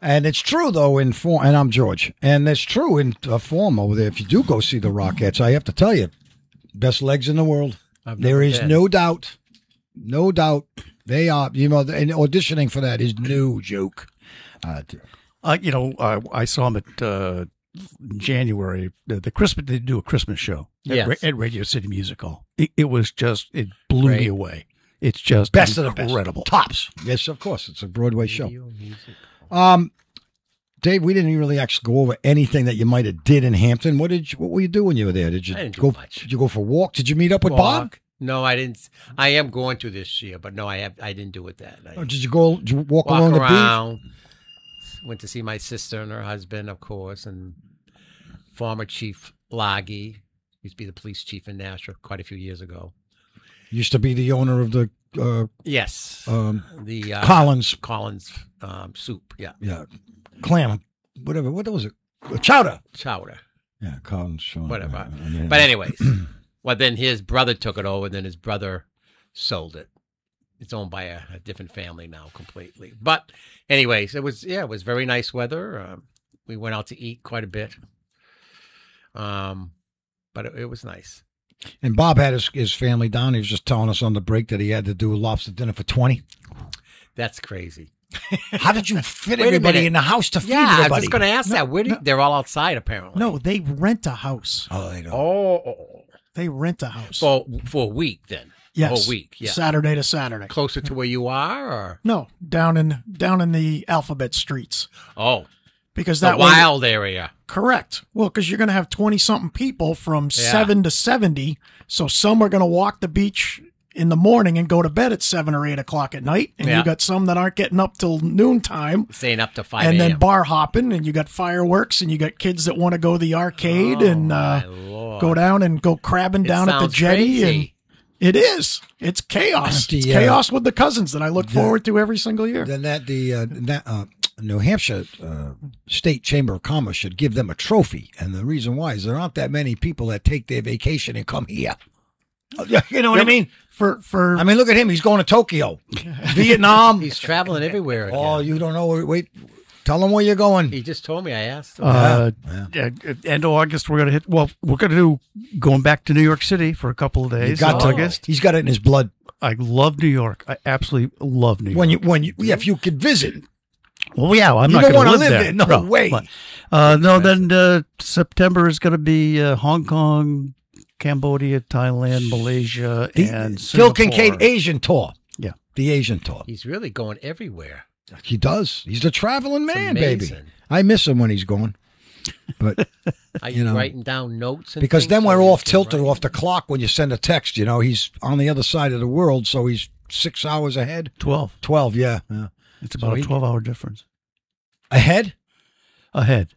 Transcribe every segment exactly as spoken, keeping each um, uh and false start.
And it's true, though, in form, and I'm George, and it's true in uh, form over there. If you do go see the Rockettes, I have to tell you, best legs in the world. There is been. no doubt, no doubt they are, you know, and auditioning for that is no joke. Uh, uh, you know, uh, I saw them at uh, January, the, the Christmas, they do a Christmas show yes. at, at Radio City Music Hall. It, it was just, it blew Great. me away. It's just best incredible. Of the best. Tops. Yes, of course. It's a Broadway show. Um, Dave, we didn't really actually go over anything that you might have did in Hampton. What did you, what were you doing when you were there? Did you I didn't go? do much. Did you go for a walk? Did you meet up with Walk. Bob? No, I didn't. I am going to this year, but no, I have. I didn't do it that. I Or did you go? Did you walk, walk along around. Went to see my sister and her husband, of course, and former Chief Laggy used to be the police chief in Nashua quite a few years ago. Used to be the owner of the uh, yes, um, the uh, Collins Collins um, soup. Yeah, yeah, clam, whatever. What was it? Chowder. Chowder. Yeah, Collins. Chowder. Whatever. I mean, but anyways, well, then his brother took it over, and then his brother sold it. It's owned by a, a different family now completely. But anyways, it was, yeah, it was very nice weather. Um, we went out to eat quite a bit. Um, but it, it was nice. And Bob had his, his family down. He was just telling us on the break that he had to do a lobster dinner for twenty. That's crazy. How did you fit Wait a everybody minute. in the house to feed Yeah, everybody? I was just going to ask that. Where did, they're all outside, apparently. No, they rent a house. Oh, they don't. Oh. They rent a house. For, for a week, then? Yes. A whole week, yeah. Saturday to Saturday. Closer to where you are, or? No, down in down in the alphabet streets. Oh. Because The that way, wild area. correct. Well, because you're going to have twenty-something people from Yeah. seven to seventy. So some are going to walk the beach in the morning and go to bed at seven or eight o'clock at night. And Yeah. you got some that aren't getting up till noontime. Staying up to five And a.m. then bar hopping, and you got fireworks, and you got kids that want to go to the arcade Oh, and uh, my Lord. go down and go crabbing It down at the sounds jetty. crazy. And it is. It's chaos. The, It's uh, chaos with the cousins that I look forward to every single year. Then that the uh, that, uh, New Hampshire uh, State Chamber of Commerce should give them a trophy, and the reason why is there aren't that many people that take their vacation and come here. You know what I mean? For for I mean, look at him. He's going to Tokyo, Vietnam. He's traveling everywhere again. Oh, you don't know. Wait, tell him where you're going. He just told me. I asked him. Uh, Yeah. yeah, at end of August, we're going to hit, well, we're going to do going back to New York City for a couple of You days. got in to. August. He's got it in his blood. I love New York. I absolutely love New York. When you, when you, yeah, if you could visit, Well, yeah, I'm You not don't going to wanna live, live there. there. No way. but, uh, no, then uh, September is going to be uh, Hong Kong, Cambodia, Thailand, Malaysia, the and Phil Singapore. Kincaid Asian tour. Yeah. The Asian tour. He's really going everywhere. He does. He's a traveling It's man, baby. amazing. I miss him when he's gone. But Are You you, know, writing down notes? And because things, then or we're you off can tilted write? off the clock when you send a text. You know, he's on the other side of the world, so he's six hours ahead. twelve. Twelve, yeah. yeah. It's about So a he- twelve-hour difference Ahead? ahead.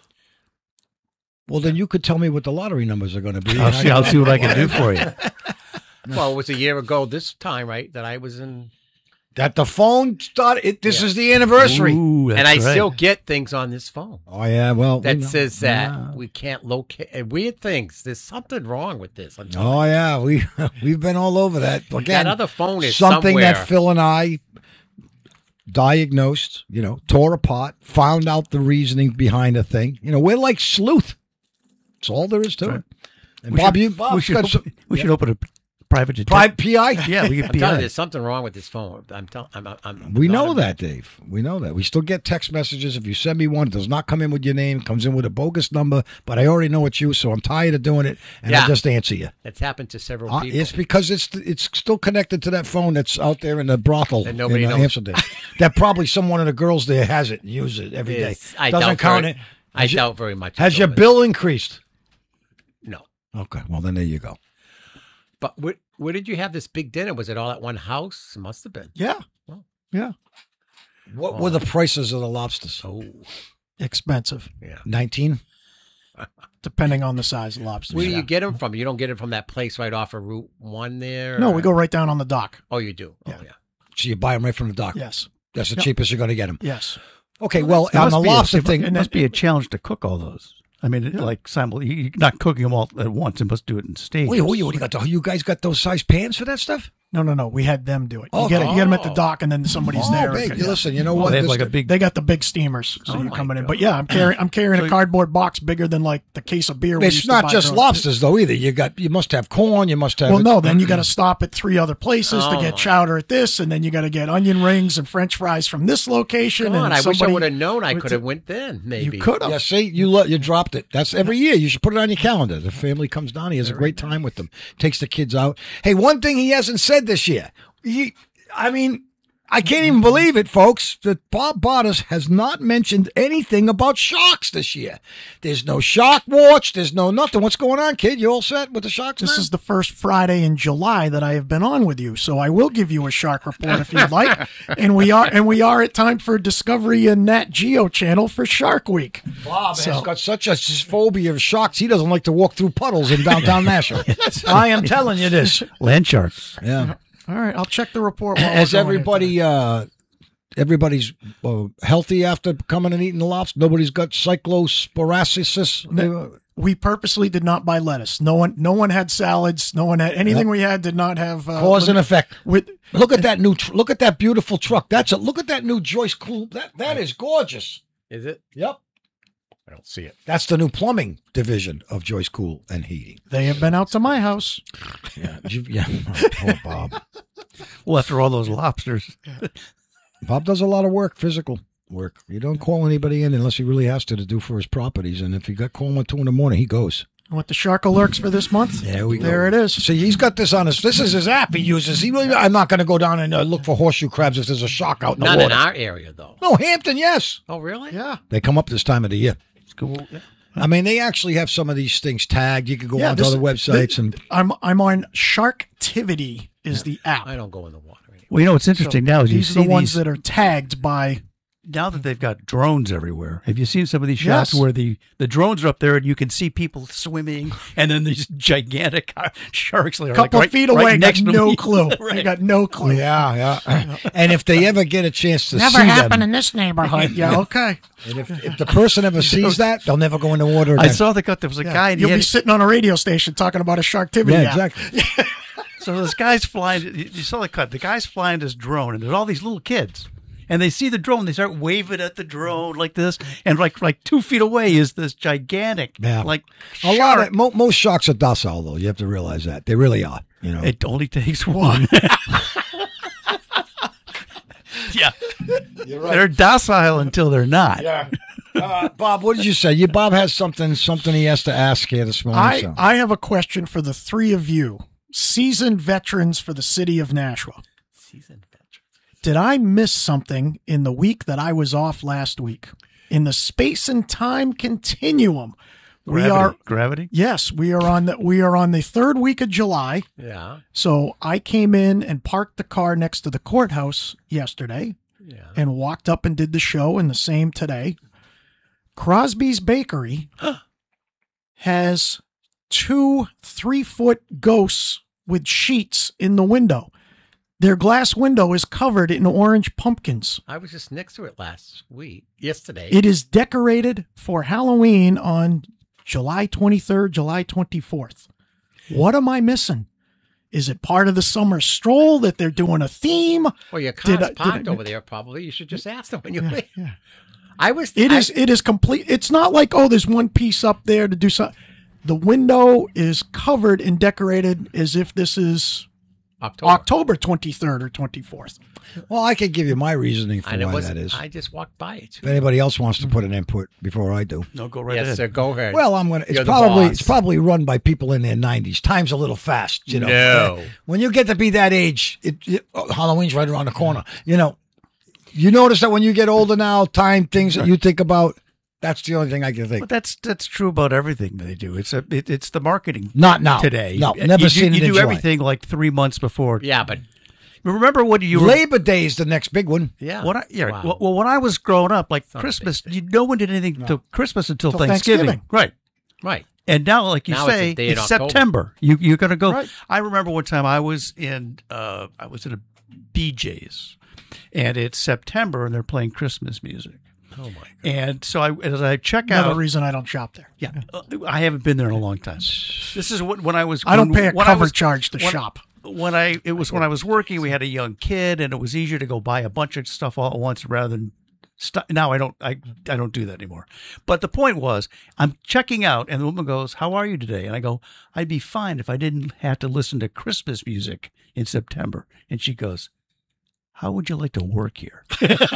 Well, then you could tell me what the lottery numbers are going to be. I'll see, I'll see what I can do for you. Well, it was a year ago this time, right? That I was in, That the phone started. It, this Yeah. is the anniversary. Ooh, that's and I right. still get things on this phone Oh yeah, well we that know. says that Wow. we can't locate and weird things. There's something wrong with this. I'm telling Oh yeah, we we've been all over that. you. Again, that other phone is something somewhere. that Phil and I diagnosed. You know, tore apart, found out the reasoning behind a thing. You know, we're like sleuth. That's all there is to Right. it. And We Bob, should- you Bob, we should, got open, some- we should open a private detective. private P I. Yeah, we I'm get telling you, P I. there's something wrong with this phone. I'm telling. I'm, I'm, We I'm know not- that, Dave. We know that. We still get text messages. If you send me one, it does not come in with your name. It comes in with a bogus number. But I already know it's you, so I'm tired of doing it, and I Yeah. just answer you. It's happened to several Uh, people. it's because it's it's still connected to that phone that's out there in the brothel And nobody in uh, knows. Amsterdam. That probably some one of the girls there has it and uses it every day. It's- I Doesn't doubt count very, it. I Has your- doubt very much. Has it's your open. bill increased? No. Okay, well then there you go. But where, where did you have this big dinner? Was it all at one house? It must have been. Yeah. Oh. Yeah. What were the prices of the lobsters? Oh, Expensive, yeah. Nineteen. depending on the size of lobster. Where do Yeah. you get them from? You don't get it from that place right off of Route One there. No, or- we go right down on the dock. Oh, you do. Yeah. Oh, yeah. So you buy them right from the dock. Yes. That's the Yep. cheapest you're going to get them. Yes. Okay, well It on must the be a- lobster it, thing, it must be a challenge to cook all those. I mean, it, like simul- you're not cooking them all at once. You must do it in stages. Wait, wait, what do you got? The, you guys got those size pans for that stuff? No, no, no. We had them do it. You, Okay. get, you get them at the dock, and then somebody's Oh, there. babe, Yeah. listen, you know Oh, what? they have This- like a big. They got the big steamers, so Oh you're my coming in. God. But yeah, I'm carrying I'm carrying So- a cardboard box bigger than like the case of beer. we It's used to not buy just growing up. lobsters though either. You got you must have corn. You must have. Well, no, then you got to stop at three other places to Oh, get my. chowder at this, and then you got to get onion rings and French fries from this location. God, and I wish I somebody- would have known. I with could have the- went then. Maybe You could have. Yeah, see, you lo- you dropped it. That's every year. You should put it on your calendar. The family comes down. He has a great time with them. Takes the kids out. Hey, one thing he hasn't said this year. He, I mean, I can't even believe it, folks, that Bob Bottas has not mentioned anything about sharks this year. There's no shark watch. There's no nothing. What's going on, kid? You all set with the sharks This now? is the first Friday in July that I have been on with you, so I will give you a shark report if you'd like. And we are and we are at time for Discovery and Nat Geo channel for Shark Week. Bob So- has got such a phobia of sharks. He doesn't like to walk through puddles in downtown Nashville. I am telling you this. Land sharks. Yeah. All right, I'll check the report. While Has we're going everybody, into uh, everybody's uh, healthy after coming and eating the lobster? Nobody's got cyclosporasis? that. We purposely did not buy lettuce. No one, no one had salads. No one had anything. We had did not have uh, Cause and lim- effect. With Look at that new, tr- look at that beautiful truck. That's a, look at that new Joyce Cool. That, that is gorgeous. is it? Yep. I don't see it. That's the new plumbing division of Joyce Cool and Heating. they have been out to my house. Yeah. You- yeah. Oh, Bob. Well, after all those lobsters. Bob does a lot of work, physical work. You don't call anybody in unless he really has to to do for his properties. And if he got called at two in the morning, he goes. What the shark alerts for this month? There we go. There it is. See, he's got this on his. This is his app he uses. He really. I'm not going to go down and uh, look for horseshoe crabs if there's a shark out in the Not water. in our area though. No, Hampton, yes. Oh, really? Yeah. They come up this time of the year. It's cool. Yeah. I mean, they actually have some of these things tagged. You can go Yeah, onto this- other websites this- and. I'm I'm on Sharktivity is the app. I don't go in the water anymore. Well, you know what's interesting now is you These are see the ones these, that are tagged by. now that they've got drones everywhere. Have you seen some of these shots Yes. where the, the drones are up there and you can see people swimming and then these gigantic sharks are A like couple right, feet right away, next got to no me. clue. I Right. got no clue. Yeah, yeah. And if they ever get a chance to Never see happened them, in this neighborhood. Yeah, okay. and if, if the person ever sees that, they'll never go in the water I again. saw the cut. There was a Yeah. guy and he You'll had, be sitting on a radio station talking about a Sharktivity Yeah, app. exactly. so this guy's flying. You you saw the cut. The guy's flying this drone and there's all these little kids. And they see the drone, they start waving at the drone like this, and like like two feet away is this gigantic, Yeah. like A lot shark. of mo- most sharks are docile, though. You have to realize that they really are. You know, It only takes one. yeah, they're docile until they're not. Yeah. Uh, Bob, what did you say? You Bob has something something he has to ask here this morning. I, so. I have a question for the three of you, seasoned veterans for the city of Nashville. Seasoned veteran. Did I miss something in the week that I was off last week? In the space and time continuum, we Gravity. are gravity. yes, we are on the we are on the third week of July. Yeah. So I came in and parked the car next to the courthouse yesterday Yeah. and walked up and did the show, and the same today. Crosby's Bakery has two three-foot ghosts with sheets in the window. Their glass window is covered in orange pumpkins. I was just next to it last week, yesterday. It is decorated for Halloween on July twenty-third, July twenty-fourth. What am I missing? Is it part of the summer stroll that they're doing a theme? well, your car's Did I- did parked I- over there. Probably you should just ask them when you Yeah, leave. yeah. I was. It I- is it is complete. It's not like, oh, there's one piece up there to do something. The window is covered and decorated as if this is October. October twenty-third or twenty-fourth. well, I can give you my reasoning for And it why was. that is. I just walked by it. If anybody else wants to put an input before I do. No, go right Yes, ahead. sir. Go ahead. Well, I'm gonna. It's You're the probably boss. it's probably run by people in their nineties. Time's a little fast, you know. No. Uh, When you get to be that age, it, it, oh, Halloween's right around the corner. You know, you notice that when you get older now, time things that you think about. That's the only thing I can think. But that's that's true about everything they do. It's a it, it's the marketing Not now. today. No, You- never you, seen do, it You in do July. everything like three months before. yeah, but Remember what you were Labor Day is the next big one. yeah. What I, yeah, Wow. well, well, when I was growing up, like Not a Christmas, big you no one did anything till Christmas until Till Thanksgiving. Thanksgiving. right? Right. And now, like you Now it's a say, day in it's October. September. You you're gonna go. Right. I remember one time I was in uh, I was in a B J's, and it's September, and they're playing Christmas music. Oh my God. And so I as I check Another out, reason I don't shop there. yeah, uh, I haven't been there in a long time. This is what when I was. I don't when- pay a when I cover was- charge to when- shop. when I it was when I was working, we had a young kid, and it was easier to go buy a bunch of stuff all at once rather than. St- now I don't I I don't do that anymore. But the point was, I'm checking out, and the woman goes, "How are you today?" And I go, "I'd be fine if I didn't have to listen to Christmas music in September." And she goes, "How would you like to work here?" It's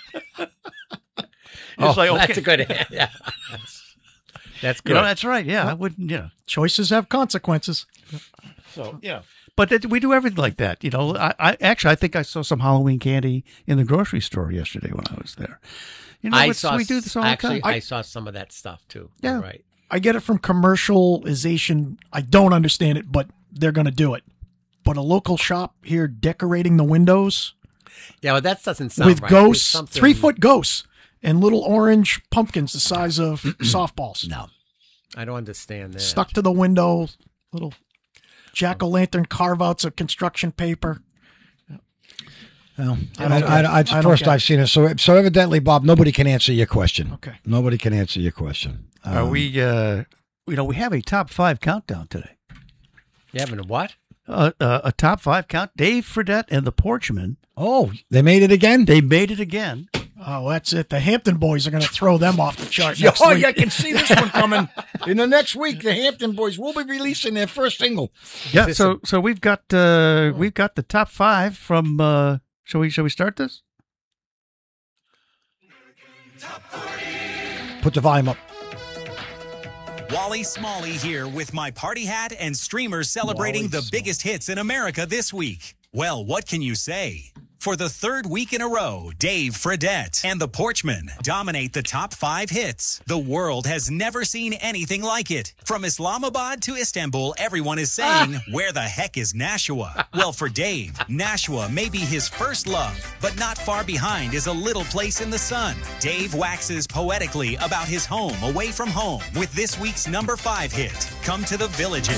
oh, like, okay. That's a good. Yeah, that's, that's good. You know, that's right. Yeah, I wouldn't. You know, Choices have consequences. so yeah. But that, we do everything like that, you know. I, I actually, I think I saw some Halloween candy in the grocery store yesterday when I was there. You know, I it's- saw we do this all actually. the time. I, saw some of that stuff too. Yeah. You're right. I get it from commercialization. I don't understand it, but they're going to do it. But a local shop here decorating the windows Yeah, well, that doesn't sound with right. There's ghosts, something- three foot ghosts, and little orange pumpkins the size of softballs No, I don't understand that. stuck to the window. Little jack o' lantern carve outs of construction paper. Well, I I, don't I, get I, it. it's I the don't first get I've seen it. So, so evidently, Bob, nobody can answer your question. Okay. Nobody can answer your question. are Um, we? Uh, you know, we have a top five countdown today. You having a what? Uh, uh, a top five count. Dave Fredette and the Porchman. Oh, they made it again. They made it again. Oh, that's it. The Hampton boys are going to throw them off the chart next Oh, week. yeah, I can see this one coming. In the next week, the Hampton Boys will be releasing their first single. Yeah. this So, so we've got uh, we've got the top five from. Uh, shall we? Shall we start this? Put the volume up. Wally Smalley here with my party hat and streamers celebrating Wally the Smalley. biggest hits in America this week. Well, what can you say? For the third week in a row, Dave Fredette and the Porchman dominate the top five hits. The world has never seen anything like it. From Islamabad to Istanbul, everyone is saying, where the heck is Nashua? Well, for Dave, Nashua may be his first love, but not far behind is a little place in the sun. Dave waxes poetically about his home away from home with this week's number five hit, Come to the Village.